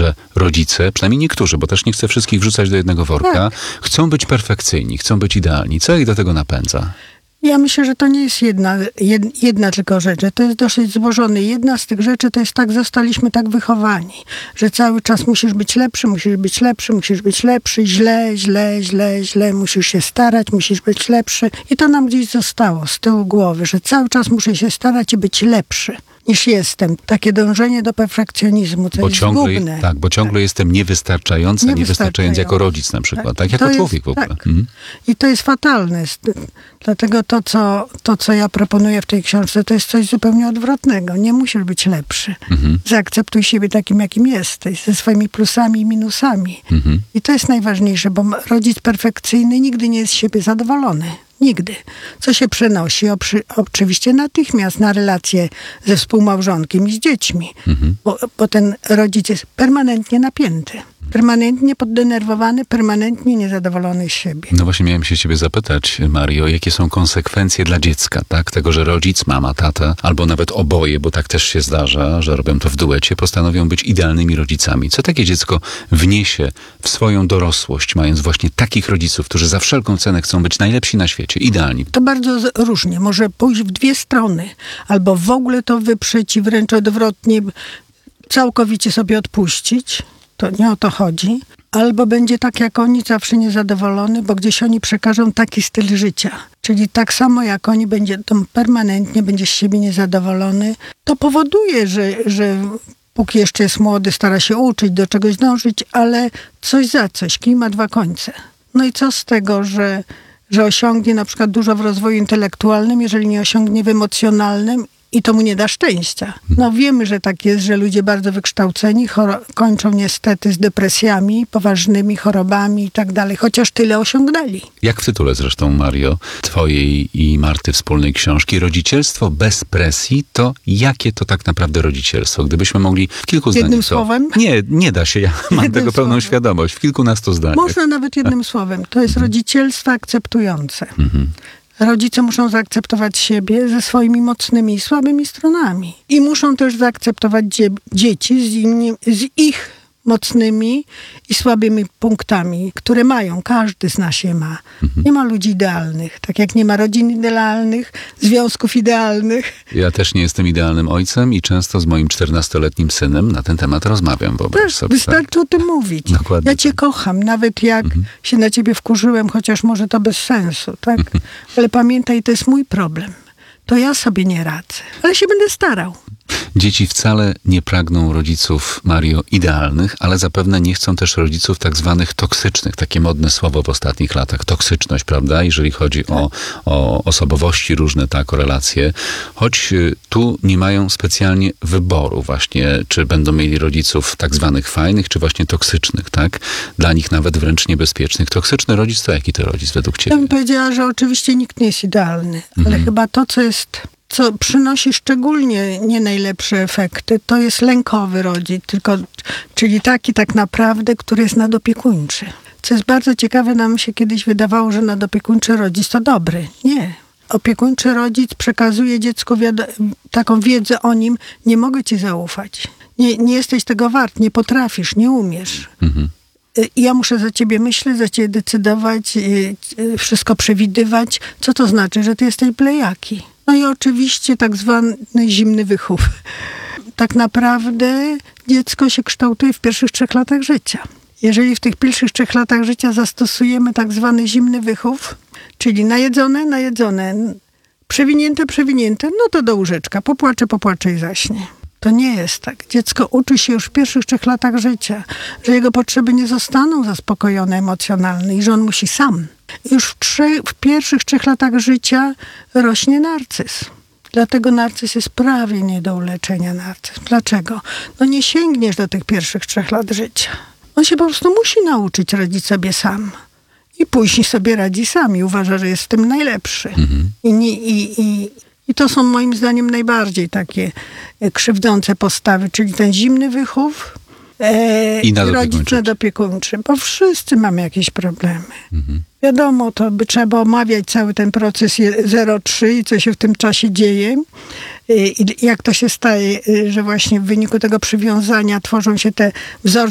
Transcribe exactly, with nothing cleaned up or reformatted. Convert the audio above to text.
że rodzice, przynajmniej niektórzy, bo też nie chcę wszystkich wrzucać do jednego worka, tak. chcą być perfekcyjni, chcą być idealni. Co ich do tego napędza? Ja myślę, że to nie jest jedna, jedna tylko rzecz. To jest dosyć złożone. Jedna z tych rzeczy to jest tak, zostaliśmy tak wychowani, że cały czas musisz być lepszy, musisz być lepszy, musisz być lepszy, źle, źle, źle, źle, musisz się starać, musisz być lepszy. I to nam gdzieś zostało z tyłu głowy, że cały czas muszę się starać i być lepszy niż jestem. Takie dążenie do perfekcjonizmu, co bo jest ciągle, zgubne. Tak, bo ciągle tak. jestem niewystarczający, niewystarczający jako rodzic na przykład, tak, jako człowiek jest, w ogóle. Tak. Mhm. I to jest fatalne. Dlatego to co, to, co ja proponuję w tej książce, to jest coś zupełnie odwrotnego. Nie musisz być lepszy. Mhm. Zaakceptuj siebie takim, jakim jesteś, ze swoimi plusami i minusami. Mhm. I to jest najważniejsze, bo rodzic perfekcyjny nigdy nie jest z siebie zadowolony. Nigdy. Co się przenosi oprzy, oczywiście natychmiast na relacje ze współmałżonkiem i z dziećmi. Mhm. Bo, bo ten rodzic jest permanentnie napięty. Permanentnie poddenerwowany, permanentnie niezadowolony z siebie. No właśnie miałem się ciebie zapytać, Mario, jakie są konsekwencje dla dziecka, tak? Tego, że rodzic, mama, tata, albo nawet oboje, bo tak też się zdarza, że robią to w duecie, postanowią być idealnymi rodzicami. Co takie dziecko wniesie w swoją dorosłość, mając właśnie takich rodziców, którzy za wszelką cenę chcą być najlepsi na świecie, idealni? To bardzo z- różnie. Może pójść w dwie strony, albo w ogóle to wyprzeć i wręcz odwrotnie całkowicie sobie odpuścić. To nie o to chodzi. Albo będzie tak jak oni, zawsze niezadowolony, bo gdzieś oni przekażą taki styl życia. Czyli tak samo jak oni, będzie to permanentnie, będzie z siebie niezadowolony. To powoduje, że, że póki jeszcze jest młody, stara się uczyć, do czegoś dążyć, ale coś za coś, kij ma dwa końce. No i co z tego, że, że osiągnie na przykład dużo w rozwoju intelektualnym, jeżeli nie osiągnie w emocjonalnym, i to mu nie da szczęścia. No wiemy, że tak jest, że ludzie bardzo wykształceni choro- kończą niestety z depresjami, poważnymi chorobami i tak dalej, chociaż tyle osiągnęli. Jak w tytule zresztą, Mario, twojej i Marty wspólnej książki, Rodzicielstwo bez presji, to jakie to tak naprawdę rodzicielstwo? Gdybyśmy mogli w kilku zdaniach... Jednym to... słowem? Nie, nie da się, ja mam Jednym tego pełną słowem. świadomość. W kilkunastu zdaniach. Można nawet jednym słowem. To jest rodzicielstwo akceptujące. Mhm. Rodzice muszą zaakceptować siebie ze swoimi mocnymi i słabymi stronami. I muszą też zaakceptować dzie- dzieci z, inni, z ich mocnymi i słabymi punktami, które mają. Każdy z nas je ma. Mhm. Nie ma ludzi idealnych. Tak jak nie ma rodzin idealnych, związków idealnych. Ja też nie jestem idealnym ojcem i często z moim czternastoletnim synem na ten temat rozmawiam. Tak, sobie, wystarczy tak? o tym mówić. Dokładnie ja cię tak. kocham, nawet jak mhm. się na ciebie wkurzyłem, chociaż może to bez sensu, tak? Mhm. Ale pamiętaj, to jest mój problem. To ja sobie nie radzę, ale się będę starał. Dzieci wcale nie pragną rodziców, Mario, idealnych, ale zapewne nie chcą też rodziców tak zwanych toksycznych. Takie modne słowo w ostatnich latach. Toksyczność, prawda? Jeżeli chodzi tak. o, o osobowości różne, tak, o relacje. Choć y, tu nie mają specjalnie wyboru właśnie, czy będą mieli rodziców tak zwanych fajnych, czy właśnie toksycznych, tak? Dla nich nawet wręcz niebezpiecznych. Toksyczny rodzic to jaki to rodzic według ciebie? Ja bym powiedziała, że oczywiście nikt nie jest idealny, ale mhm. chyba to, co jest... co przynosi szczególnie nie najlepsze efekty, to jest lękowy rodzic, tylko, czyli taki tak naprawdę, który jest nadopiekuńczy. Co jest bardzo ciekawe, nam się kiedyś wydawało, że nadopiekuńczy rodzic to dobry. Nie. Opiekuńczy rodzic przekazuje dziecku wiado- taką wiedzę o nim, nie mogę ci zaufać. Nie, nie jesteś tego wart, nie potrafisz, nie umiesz. Mhm. Ja muszę za ciebie myśleć, za ciebie decydować, wszystko przewidywać. Co to znaczy? Że ty jesteś plejaki. No i oczywiście tak zwany zimny wychów. Tak naprawdę dziecko się kształtuje w pierwszych trzech latach życia. Jeżeli w tych pierwszych trzech latach życia zastosujemy tak zwany zimny wychów, czyli najedzone, najedzone, przewinięte, przewinięte, no to do łóżeczka, popłacze, popłacze i zaśnie. To nie jest tak. Dziecko uczy się już w pierwszych trzech latach życia, że jego potrzeby nie zostaną zaspokojone emocjonalnie i że on musi sam. Już w, trzech, w pierwszych trzech latach życia rośnie narcyz. Dlatego narcyz jest prawie nie do uleczenia narcyz. Dlaczego? No nie sięgniesz do tych pierwszych trzech lat życia. On się po prostu musi nauczyć radzić sobie sam. I później sobie radzi sam i uważa, że jest w tym najlepszy. Mhm. I, nie, i, i, I to są moim zdaniem najbardziej takie krzywdzące postawy, czyli ten zimny wychów e, i rodzic nadopiekuńczy, bo wszyscy mamy jakieś problemy. Mhm. Wiadomo, to by trzeba omawiać cały ten proces zero trzy i co się w tym czasie dzieje. I jak to się staje, że właśnie w wyniku tego przywiązania tworzą się te wzorce